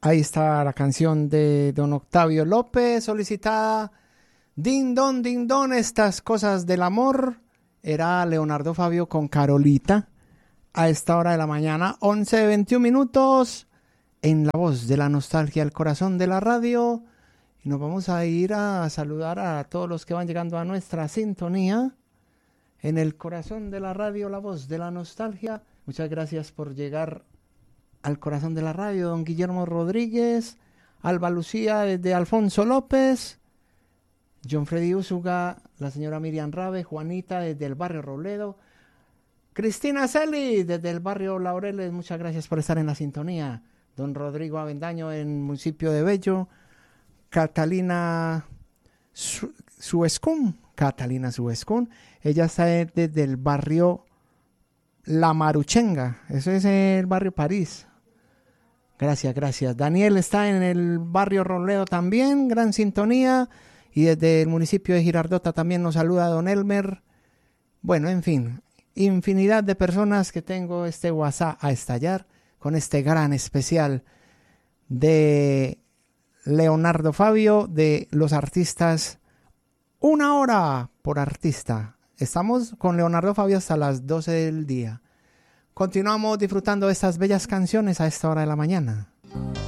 Ahí está la canción de don Octavio López, solicitada. Din don, estas cosas del amor. Era Leonardo Fabio con Carolita. A esta hora de la mañana, 11:21, en La Voz de la Nostalgia, el corazón de la radio. Y nos vamos a ir a saludar a todos los que van llegando a nuestra sintonía. En el corazón de la radio, La Voz de la Nostalgia. Muchas gracias por llegar al corazón de la radio, don Guillermo Rodríguez, Alba Lucía desde Alfonso López, John Freddy Úsuga, la señora Miriam Rabe, Juanita desde el barrio Robledo, Cristina Celi desde el barrio Laureles, muchas gracias por estar en la sintonía, don Rodrigo Avendaño en el municipio de Bello, Catalina Suescún, ella está desde el barrio La Maruchenga, ese es el barrio París. Gracias. Daniel está en el barrio Robledo también, gran sintonía. Y desde el municipio de Girardota también nos saluda don Elmer. Bueno, en fin, infinidad de personas que tengo este WhatsApp a estallar con este gran especial de Leonardo Fabio, de los artistas, 1 hora por artista. Estamos con Leonardo Fabio hasta las 12 del día. Continuamos disfrutando de estas bellas canciones a esta hora de la mañana.